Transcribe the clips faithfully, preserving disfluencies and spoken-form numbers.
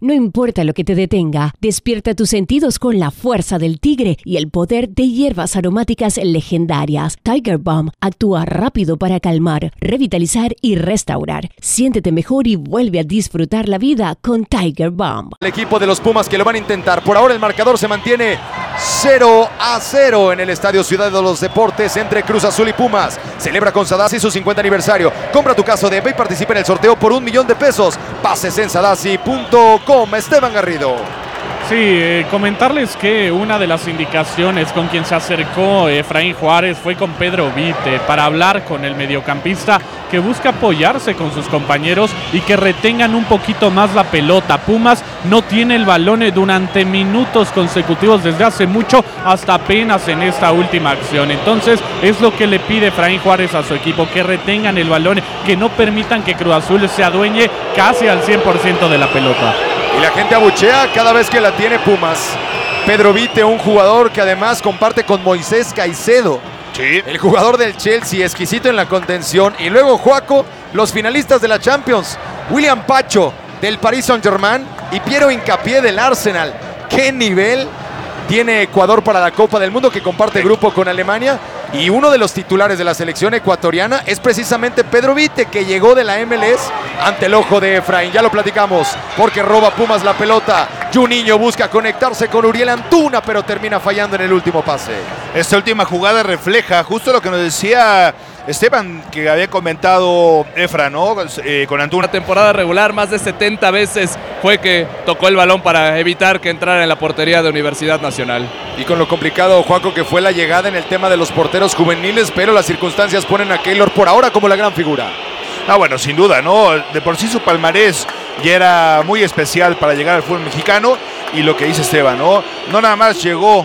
No importa lo que te detenga, despierta tus sentidos con la fuerza del tigre y el poder de hierbas aromáticas legendarias. Tiger Balm actúa rápido para calmar, revitalizar y restaurar. Siéntete mejor y vuelve a disfrutar la vida con Tiger Balm. El equipo de los Pumas que lo van a intentar. Por ahora el marcador se mantiene cero a cero en el Estadio Ciudad de los Deportes entre Cruz Azul y Pumas. Celebra con Sadasi su cincuenta aniversario. Compra tu caso de ve y participa en el sorteo por un millón de pesos. Pases en sadasi punto com. Esteban Garrido. Sí, eh, comentarles que una de las indicaciones con quien se acercó Efraín Juárez fue con Pedro Vite para hablar con el mediocampista que busca apoyarse con sus compañeros y que retengan un poquito más la pelota. Pumas no tiene el balón durante minutos consecutivos desde hace mucho, hasta apenas en esta última acción. Entonces es lo que le pide Efraín Juárez a su equipo, que retengan el balón, que no permitan que Cruz Azul se adueñe casi al cien por ciento de la pelota. Y la gente abuchea cada vez que la tiene Pumas. Pedro Vite, un jugador que además comparte con Moisés Caicedo. Sí. El jugador del Chelsea, exquisito en la contención. Y luego Joaco, los finalistas de la Champions. William Pacho del Paris Saint-Germain y Piero Hincapié del Arsenal. ¿Qué nivel tiene Ecuador para la Copa del Mundo, que comparte grupo con Alemania? Y uno de los titulares de la selección ecuatoriana es precisamente Pedro Vite, que llegó de la M L S ante el ojo de Efraín. Ya lo platicamos, porque roba Pumas la pelota. Juninho busca conectarse con Uriel Antuna, pero termina fallando en el último pase. Esta última jugada refleja justo lo que nos decía Esteban, que había comentado Efra, ¿no? Eh, con Antuna. La temporada regular, más de setenta veces fue que tocó el balón para evitar que entrara en la portería de Universidad Nacional. Y con lo complicado, Joaco, que fue la llegada en el tema de los porteros juveniles, pero las circunstancias ponen a Keylor por ahora como la gran figura. Ah, bueno, sin duda, ¿no? De por sí su palmarés ya era muy especial para llegar al fútbol mexicano. Y lo que dice Esteban, ¿no? No nada más llegó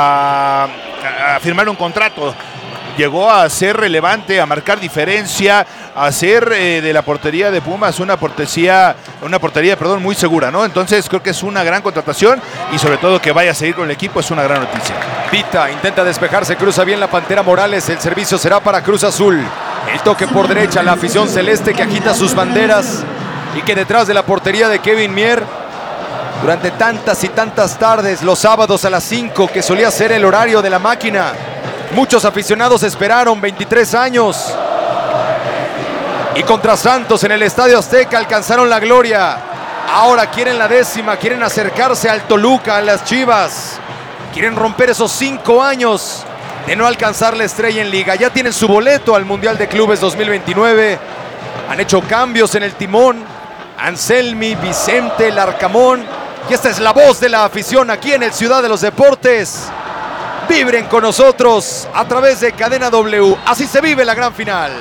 a, a firmar un contrato, llegó a ser relevante, a marcar diferencia, a hacer eh, de la portería de Pumas una portería, una portería, perdón, muy segura, ¿no? Entonces creo que es una gran contratación y sobre todo que vaya a seguir con el equipo es una gran noticia. Vita intenta despejarse, cruza bien la Pantera Morales, el servicio será para Cruz Azul. El toque por derecha, la afición celeste que agita sus banderas y que detrás de la portería de Kevin Mier, durante tantas y tantas tardes, los sábados a las cinco, que solía ser el horario de la máquina, muchos aficionados esperaron veintitrés años. Y contra Santos en el Estadio Azteca alcanzaron la gloria. Ahora quieren la décima, quieren acercarse al Toluca, a las Chivas. Quieren romper esos cinco años de no alcanzar la estrella en Liga. Ya tienen su boleto al Mundial de Clubes dos mil veintinueve. Han hecho cambios en el timón. Anselmi, Vicente, Larcamón. Y esta es la voz de la afición aquí en el Ciudad de los Deportes. Vibren con nosotros a través de Cadena W. Así se vive la gran final.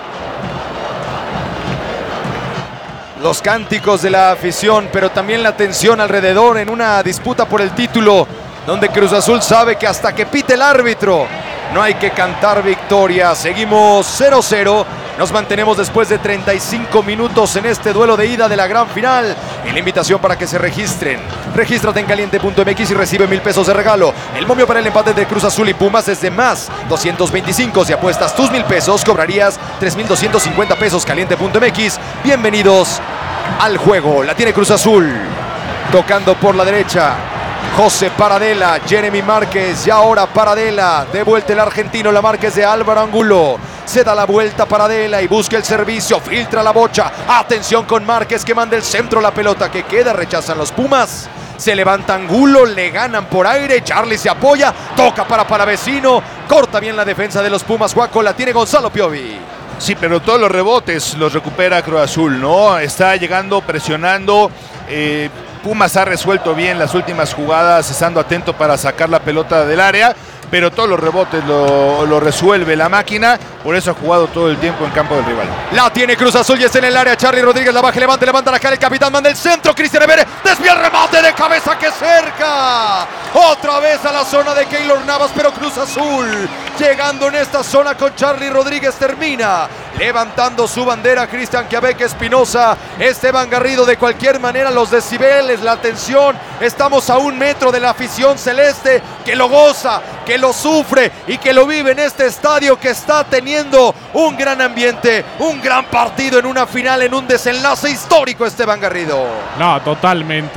Los cánticos de la afición, pero también la tensión alrededor en una disputa por el título, donde Cruz Azul sabe que hasta que pite el árbitro no hay que cantar victoria. Seguimos cero cero. Nos mantenemos después de treinta y cinco minutos en este duelo de ida de la gran final. Y la invitación para que se registren. Regístrate en caliente punto m x y recibe mil pesos de regalo. El momio para el empate de Cruz Azul y Pumas es de más doscientos veinticinco. Si apuestas tus mil pesos, cobrarías tres mil doscientos cincuenta pesos. caliente punto m x. Bienvenidos al juego. La tiene Cruz Azul. Tocando por la derecha. José Paradela, Jeremy Márquez y ahora Paradela. De vuelta el argentino, la Márquez de Álvaro Angulo. Se da la vuelta Paradela y busca el servicio, filtra la bocha. Atención con Márquez que manda el centro, la pelota que queda, rechazan los Pumas. Se levanta Angulo, le ganan por aire, Charlie se apoya, toca para Palavecino, corta bien la defensa de los Pumas. Joaco, la tiene Gonzalo Piovi. Sí, pero todos los rebotes los recupera Cruz Azul, ¿no? Está llegando, presionando. Eh, Pumas ha resuelto bien las últimas jugadas, estando atento para sacar la pelota del área, pero todos los rebotes lo, lo resuelve la máquina, por eso ha jugado todo el tiempo en campo del rival. La tiene Cruz Azul y está en el área, Charlie Rodríguez la baja, levanta, levanta la cara, el capitán manda el centro, Cristian Evere, desvía el remate de cabeza que cerca, otra vez a la zona de Keylor Navas, pero Cruz Azul llegando en esta zona con Charlie Rodríguez termina levantando su bandera, Cristian Quiabeque Espinosa, Esteban Garrido. De cualquier manera los decibeles, la tensión, estamos a un metro de la afición celeste que lo goza, que lo sufre y que lo vive en este estadio que está teniendo un gran ambiente, un gran partido en una final, en un desenlace histórico, Esteban Garrido. No, totalmente.